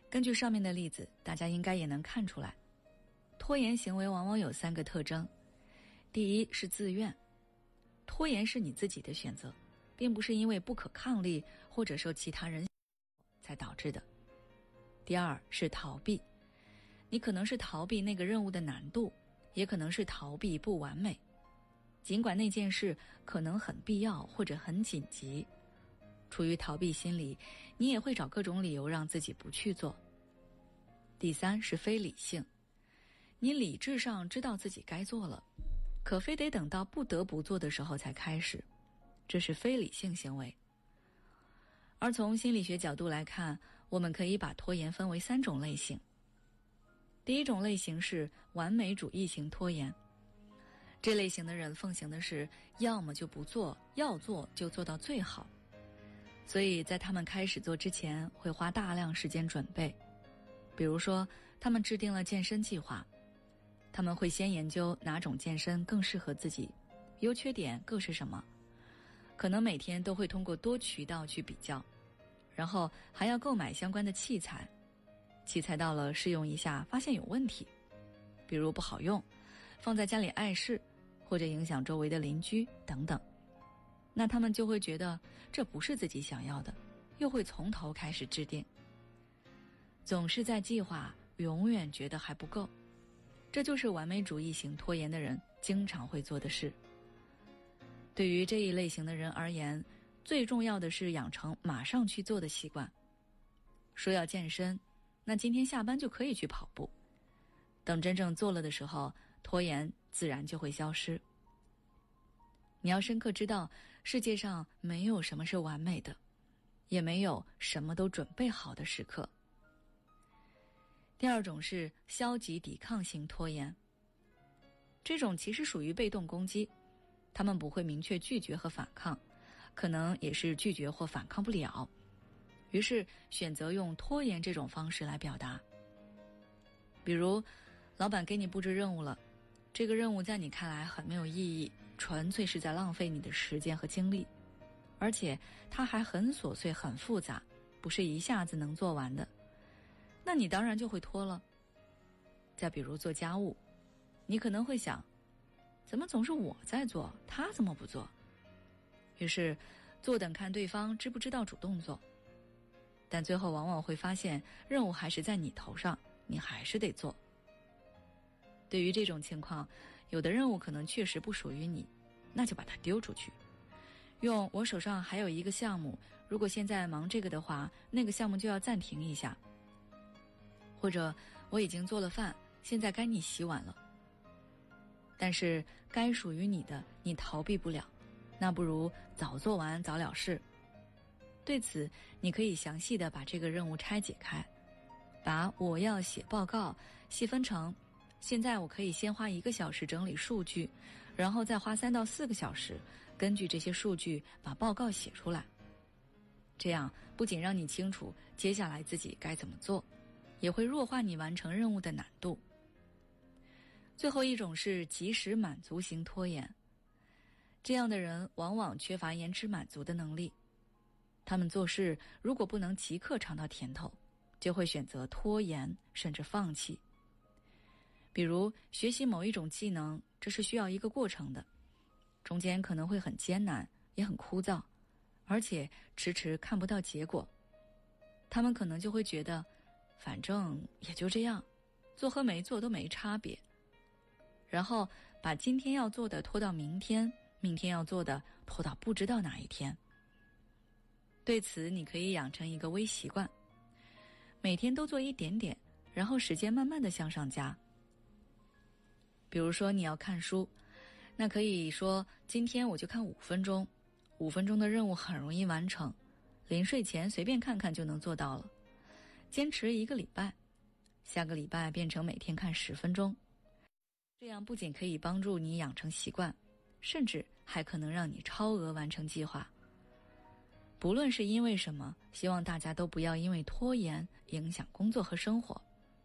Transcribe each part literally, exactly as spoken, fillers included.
根据上面的例子，大家应该也能看出来，拖延行为往往有三个特征。第一是自愿，拖延是你自己的选择，并不是因为不可抗力或者受其他人才导致的。第二是逃避，你可能是逃避那个任务的难度，也可能是逃避不完美，尽管那件事可能很必要或者很紧急，出于逃避心理，你也会找各种理由让自己不去做。第三是非理性，你理智上知道自己该做了，可非得等到不得不做的时候才开始，这是非理性行为。而从心理学角度来看，我们可以把拖延分为三种类型。第一种类型是完美主义型拖延，这类型的人奉行的是要么就不做，要做就做到最好，所以在他们开始做之前会花大量时间准备。比如说他们制定了健身计划，他们会先研究哪种健身更适合自己，优缺点各是什么，可能每天都会通过多渠道去比较，然后还要购买相关的器材，器材到了试用一下发现有问题，比如不好用，放在家里碍事，或者影响周围的邻居等等，那他们就会觉得这不是自己想要的，又会从头开始制定。总是在计划，永远觉得还不够，这就是完美主义型拖延的人经常会做的事。对于这一类型的人而言，最重要的是养成马上去做的习惯。说要健身，那今天下班就可以去跑步，等真正做了的时候，拖延自然就会消失。你要深刻知道，世界上没有什么是完美的，也没有什么都准备好的时刻。第二种是消极抵抗型拖延，这种其实属于被动攻击，他们不会明确拒绝和反抗，可能也是拒绝或反抗不了，于是选择用拖延这种方式来表达。比如老板给你布置任务了，这个任务在你看来很没有意义，纯粹是在浪费你的时间和精力，而且它还很琐碎很复杂，不是一下子能做完的，那你当然就会拖了。再比如做家务，你可能会想，怎么总是我在做，他怎么不做？于是坐等看对方知不知道主动做，但最后往往会发现任务还是在你头上，你还是得做。对于这种情况，有的任务可能确实不属于你，那就把它丢出去，用我手上还有一个项目，如果现在忙这个的话，那个项目就要暂停一下。或者我已经做了饭，现在该你洗碗了。但是该属于你的你逃避不了，那不如早做完早了事。对此你可以详细的把这个任务拆解开，把我要写报告细分成，现在我可以先花一个小时整理数据，然后再花三到四个小时根据这些数据把报告写出来。这样不仅让你清楚接下来自己该怎么做，也会弱化你完成任务的难度。最后一种是及时满足型拖延，这样的人往往缺乏延迟满足的能力，他们做事如果不能即刻尝到甜头，就会选择拖延甚至放弃。比如学习某一种技能，这是需要一个过程的，中间可能会很艰难，也很枯燥，而且迟迟看不到结果，他们可能就会觉得反正也就这样，做和没做都没差别，然后把今天要做的拖到明天，明天要做的拖到不知道哪一天。对此你可以养成一个微习惯，每天都做一点点，然后时间慢慢的向上加。比如说你要看书，那可以说今天我就看五分钟，五分钟的任务很容易完成，临睡前随便看看就能做到了。坚持一个礼拜，下个礼拜变成每天看十分钟，这样不仅可以帮助你养成习惯，甚至还可能让你超额完成计划。不论是因为什么，希望大家都不要因为拖延影响工作和生活。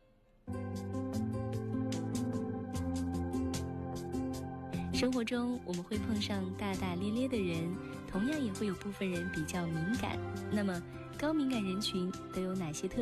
生活中我们会碰上大大咧咧的人，同样也会有部分人比较敏感。那么高敏感人群都有哪些特